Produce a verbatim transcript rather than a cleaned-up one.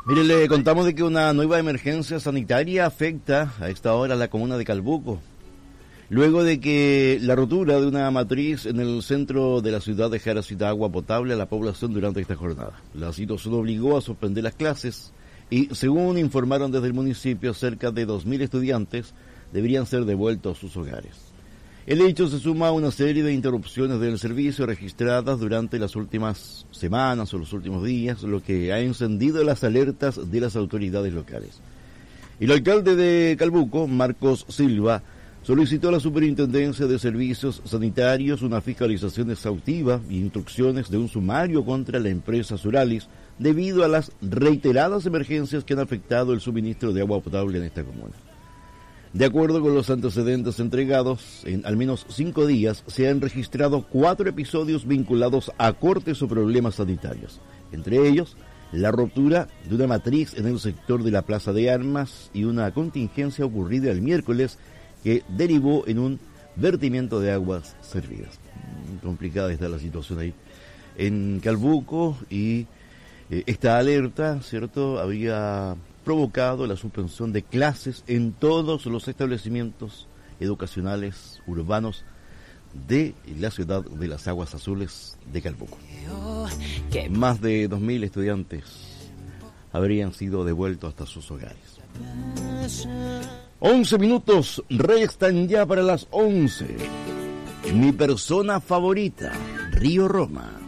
Mire, le contamos de que una nueva emergencia sanitaria afecta a esta hora a la comuna de Calbuco. Luego de que la rotura de una matriz en el centro de la ciudad dejara sin agua potable a la población durante esta jornada. La situación obligó a suspender las clases y, según informaron desde el municipio, cerca de dos mil estudiantes deberían ser devueltos a sus hogares. El hecho se suma a una serie de interrupciones del servicio registradas durante las últimas semanas o los últimos días, lo que ha encendido las alertas de las autoridades locales. El alcalde de Calbuco, Marcos Silva, solicitó a la Superintendencia de Servicios Sanitarios una fiscalización exhaustiva y instrucciones de un sumario contra la empresa Suralis debido a las reiteradas emergencias que han afectado el suministro de agua potable en esta comuna. De acuerdo con los antecedentes entregados, en al menos cinco días se han registrado cuatro episodios vinculados a cortes o problemas sanitarios. Entre ellos, la ruptura de una matriz en el sector de la Plaza de Armas y una contingencia ocurrida el miércoles que derivó en un vertimiento de aguas servidas. Complicada está la situación ahí en Calbuco y eh, esta alerta, ¿cierto?, había provocado la suspensión de clases en todos los establecimientos educacionales urbanos de la ciudad de las Aguas Azules de Calbuco. Más de dos mil estudiantes habrían sido devueltos hasta sus hogares. once minutos, restan ya para las once. Mi persona favorita, Río Roma.